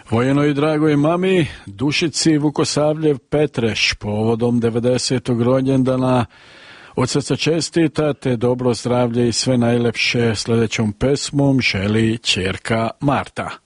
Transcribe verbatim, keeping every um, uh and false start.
Vojenoj dragoj mami, Dušici Vukosavljev Petreš, povodom devedesetog rođendana, od srca čestita te dobro zdravlje i sve najlepše sljedećom pesmom želi ćerka Marta.